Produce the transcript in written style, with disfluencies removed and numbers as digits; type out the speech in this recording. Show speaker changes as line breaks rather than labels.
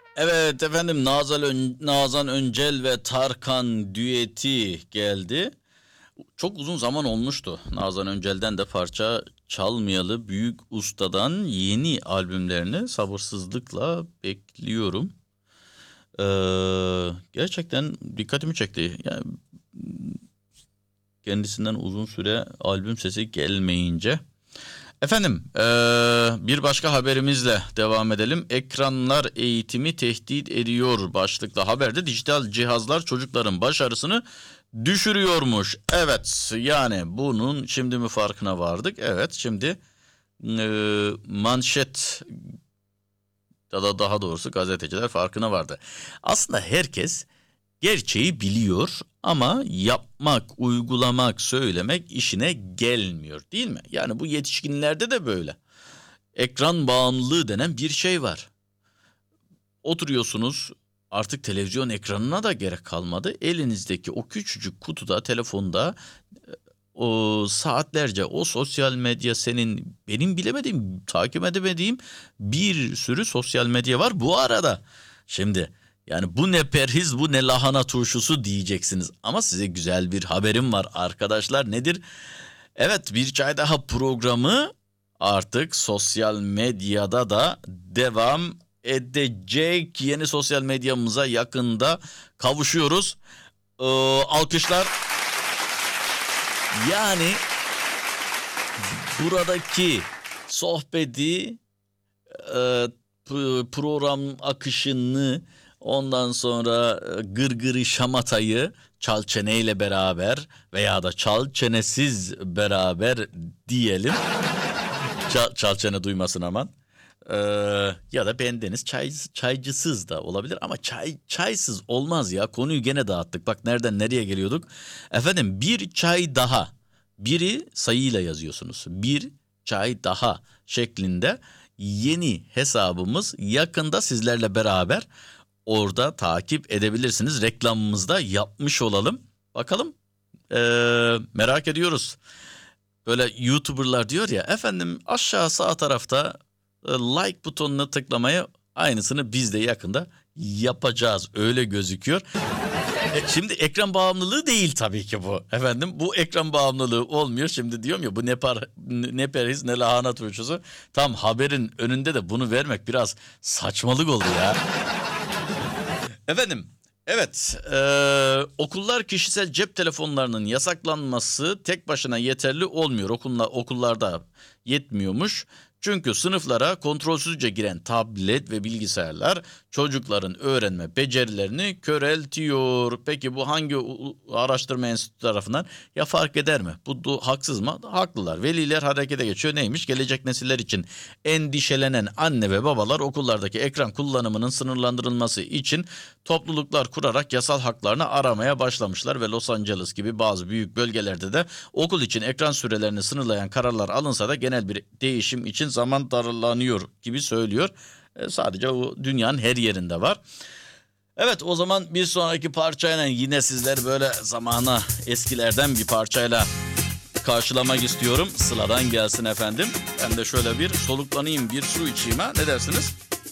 Evet efendim, Nazan Öncel ve Tarkan düeti geldi. Çok uzun zaman olmuştu Nazan Öncel'den de parça çalmayalı. Büyük ustadan yeni albümlerini sabırsızlıkla bekliyorum. Gerçekten dikkatimi çekti. Yani kendisinden uzun süre albüm sesi gelmeyince. Efendim, bir başka haberimizle devam edelim. Ekranlar eğitimi tehdit ediyor başlıklı haberde dijital cihazlar çocukların başarısını düşürüyormuş. Evet, yani bunun şimdi mi farkına vardık? Evet, şimdi manşet ya da daha doğrusu gazeteciler farkına vardı. Aslında herkes gerçeği biliyor ama yapmak, uygulamak, söylemek işine gelmiyor, değil mi? Yani bu yetişkinlerde de böyle. Ekran bağımlılığı denen bir şey var. Oturuyorsunuz, artık televizyon ekranına da gerek kalmadı. Elinizdeki o küçücük kutuda, telefonda o saatlerce o sosyal medya, senin benim bilemediğim, takip edemediğim bir sürü sosyal medya var bu arada. Şimdi yani bu ne perhiz, bu ne lahana turşusu diyeceksiniz. Ama size güzel bir haberim var arkadaşlar. Nedir? Evet, bir çay daha programı artık sosyal medyada da devam edecek. Yeni sosyal medyamıza yakında kavuşuyoruz. Alkışlar. Yani buradaki sohbeti, program akışını, ondan sonra gırgırı şamatayı çal çeneyle beraber veya da çal çenesiz beraber diyelim. Çal çene duymasın aman. Ya da bendeniz çaycısız da olabilir ama çaysız olmaz ya. Konuyu gene dağıttık. Bak nereden nereye geliyorduk. Efendim, bir çay daha. Biri sayıyla yazıyorsunuz. Bir çay daha şeklinde yeni hesabımız yakında sizlerle beraber, orada takip edebilirsiniz. Reklamımızı da yapmış olalım. Bakalım, merak ediyoruz. Böyle YouTuber'lar diyor ya, efendim aşağı sağ tarafta like butonuna tıklamayı, aynısını biz de yakında yapacağız, öyle gözüküyor. Şimdi ekran bağımlılığı değil tabii ki bu. Efendim, bu ekran bağımlılığı olmuyor. Şimdi diyorum ya, bu ne periz ne lahana turşusu. Tam haberin önünde de bunu vermek biraz saçmalık oldu ya. Efendim, evet, okullar kişisel cep telefonlarının yasaklanması tek başına yeterli olmuyor. Okullarda yetmiyormuş. Çünkü sınıflara kontrolsüzce giren tablet ve bilgisayarlar çocukların öğrenme becerilerini köreltiyor. Peki bu hangi araştırma enstitüsü tarafından? Ya fark eder mi? Bu haksız mı? Haklılar. Veliler harekete geçiyor. Neymiş? Gelecek nesiller için endişelenen anne ve babalar okullardaki ekran kullanımının sınırlandırılması için topluluklar kurarak yasal haklarını aramaya başlamışlar ve Los Angeles gibi bazı büyük bölgelerde de okul için ekran sürelerini sınırlayan kararlar alınsa da genel bir değişim için zaman darlanıyor gibi söylüyor. Sadece o dünyanın her yerinde var. Evet, o zaman bir sonraki parçayla yine sizleri böyle zamana, eskilerden bir parçayla karşılamak istiyorum. Sıla'dan gelsin efendim. Ben de şöyle bir soluklanayım, bir su içeyim, ha, ne dersiniz?